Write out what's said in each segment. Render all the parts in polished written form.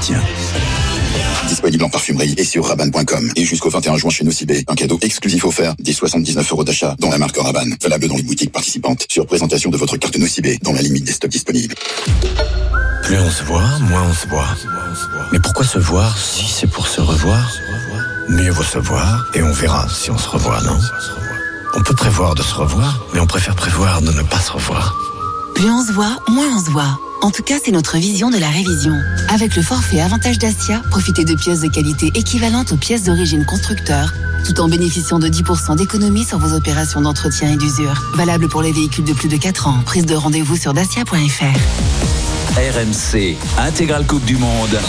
appartient. Disponible en parfumerie et sur Rabanne.com. Et jusqu'au 21 juin chez Nocibé, un cadeau exclusif offert dès 79 € d'achat dans la marque Rabanne. Valable dans les boutiques participantes. Sur présentation de votre carte Nocibé, dans la limite des stocks disponibles. Plus on se voit, moins on se voit. Mais pourquoi se voir si c'est pour se revoir? Mieux vaut se voir et on verra si on se revoit, non? On peut prévoir de se revoir, mais on préfère prévoir de ne pas se revoir. Plus on se voit, moins on se voit. En tout cas, c'est notre vision de la révision. Avec le forfait Avantage Dacia, profitez de pièces de qualité équivalentes aux pièces d'origine constructeur, tout en bénéficiant de 10% d'économie sur vos opérations d'entretien et d'usure. Valable pour les véhicules de plus de 4 ans. Prise de rendez-vous sur dacia.fr. RMC, intégrale Coupe du Monde.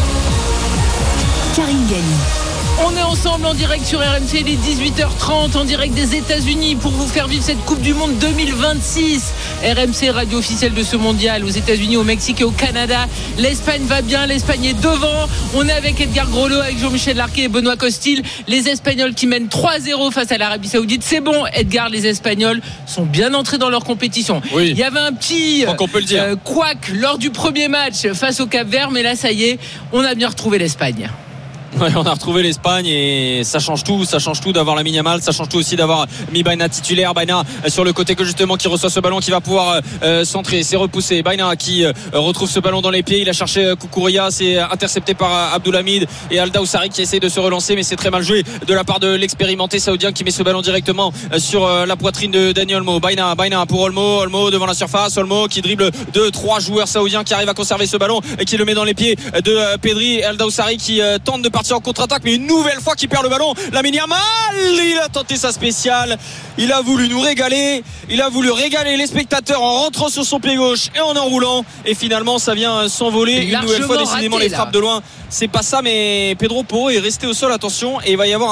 Karine Galli. On est ensemble en direct sur RMC, il est 18h30 en direct des États-Unis pour vous faire vivre cette Coupe du Monde 2026. RMC, radio officielle de ce mondial aux États-Unis, au Mexique et au Canada. L'Espagne va bien, l'Espagne est devant. On est avec Edgar Groslo, avec Jean-Michel Larquet et Benoît Costil. Les Espagnols qui mènent 3-0 face à l'Arabie Saoudite. C'est bon, Edgar, les Espagnols sont bien entrés dans leur compétition. Oui. Il y avait un petit couac lors du premier match face au Cap-Vert, mais là, ça y est, on a bien retrouvé l'Espagne. Ouais, on a retrouvé l'Espagne et ça change tout d'avoir Lamine Yamal, ça change tout aussi d'avoir mis Baena titulaire. Baena sur le côté que justement qui reçoit ce ballon, qui va pouvoir centrer, c'est repoussé. Baena qui retrouve ce ballon dans les pieds, il a cherché Koukouria, c'est intercepté par Abdoulhamid et Alda Oussari qui essaie de se relancer, mais c'est très mal joué de la part de l'expérimenté saoudien qui met ce ballon directement sur la poitrine de Dani Olmo. Baena pour Olmo devant la surface, Olmo qui dribble 2-3 joueurs saoudiens qui arrivent à conserver ce ballon et qui le met dans les pieds de Pedri et Alda Oussari qui tente de partir en contre-attaque, mais une nouvelle fois qui perd le ballon. Lamine Yamal, il a tenté sa spéciale, il a voulu nous régaler, il a voulu régaler les spectateurs en rentrant sur son pied gauche et en enroulant, et finalement ça vient s'envoler une nouvelle fois. Décidément les frappes de loin, c'est pas ça, mais Pedro Porro est resté au sol, attention, et il va y avoir